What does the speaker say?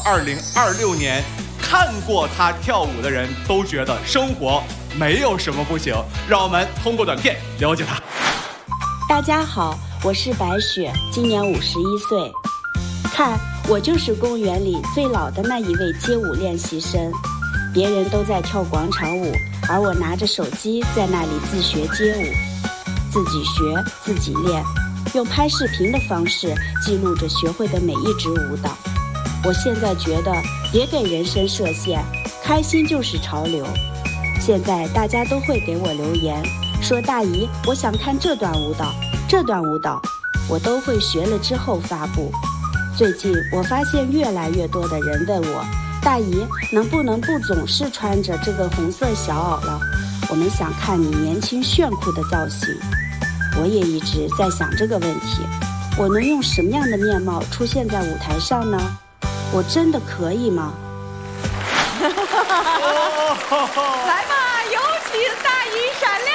2026年，看过她跳舞的人都觉得生活没有什么不行。让我们通过短片了解她。 大家好，我是白雪，今年51岁。看，我就是公园里最老的那一位街舞练习生。别人都在跳广场舞，而我拿着手机在那里自学街舞，自己学自己练，用拍视频的方式记录着学会的每一支舞蹈。我现在觉得别给人生设限，开心就是潮流。现在大家都会给我留言说，大姨，我想看这段舞蹈，我都会学了之后发布。最近我发现越来越多的人问我，大姨能不能不总是穿着这个红色小袄了，我们想看你年轻炫酷的造型。我也一直在想这个问题，我能用什么样的面貌出现在舞台上呢？我真的可以吗？ 来吧，有请大姨闪亮。